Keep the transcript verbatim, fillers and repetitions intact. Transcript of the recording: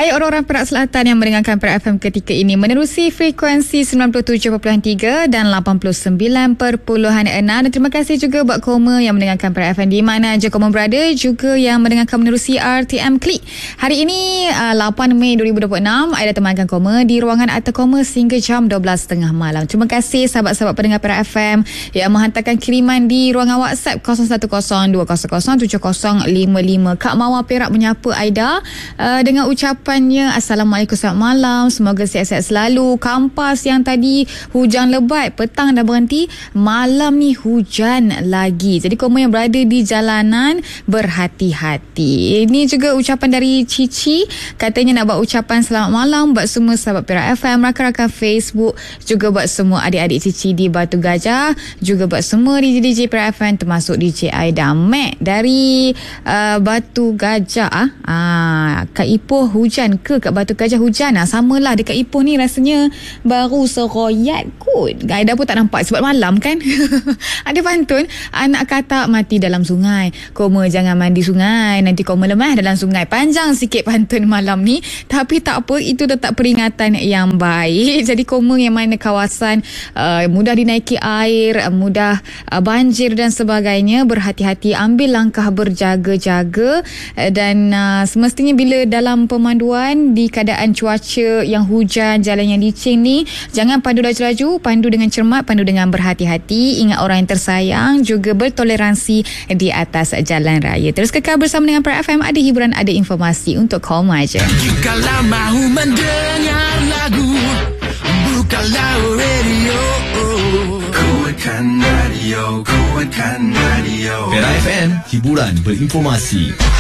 Hai orang-orang Perak Selatan yang mendengarkan Perak F M ketika ini menerusi frekuensi sembilan puluh tujuh perpuluhan tiga dan lapan puluh sembilan perpuluhan enam. Dan terima kasih juga buat Koma yang mendengarkan Perak F M di mana aja Koma berada, juga yang mendengarkan menerusi R T M Klik. Hari ini uh, lapan Mei dua ribu dua puluh enam, Aida temankan Koma di ruangan Arta Koma sehingga jam dua belas tiga puluh malam. Terima kasih sahabat-sahabat pendengar Perak F M yang menghantarkan kiriman di ruangan WhatsApp kosong satu kosong dua kosong kosong tujuh kosong lima lima. Kak Mawar Perak menyapa Aida uh, dengan ucapannya Assalamualaikum, selamat malam, semoga sihat-sihat selalu. Kampas yang tadi hujan lebat, petang dah berhenti, malam ni hujan lagi. Jadi Koma yang berada di jalanan berhati-hati. Ini juga ucapan dari Cici, katanya nak buat ucapan selamat malam buat semua sahabat Perak F M, rakan-rakan Facebook, juga buat semua adik-adik Cici di Batu Gajah, juga buat semua D J D J Perak F M termasuk D J Aida Mek dari uh, Batu Gajah. Ah, ah Kak Ipoh hujan ke kat Batu Gajah? Hujan ah, samalah dekat Ipoh ni rasanya baru seroyat kot. Aida pun tak nampak sebab malam kan. Ada pantun, anak katak mati dalam sungai, Koma jangan mandi sungai, nanti Koma lemah dalam sungai. Panjang sikit pantun malam ni, tapi tak apa, itu tetap peringatan yang baik. Jadi Koma yang mana kawasan uh, mudah dinaiki air, uh, mudah uh, banjir dan sebagainya, berhati-hati, ambil langkah berjaga-jaga. uh, dan uh, semestinya bila dalam pemanduan di keadaan cuaca yang hujan, jalan yang licin ni, jangan pandu laju-laju, pandu dengan cermat, pandu dengan berhati-hati, ingat orang yang tersayang, juga bertoleransi di atas jalan raya. Terus kekal bersama dengan Perak F M, ada hiburan, ada informasi untuk Koma je. Jikalau mahu mendengar lagu, bukalah radio. Kuatkan radio, kuatkan radio. Perak F M, hiburan berinformasi.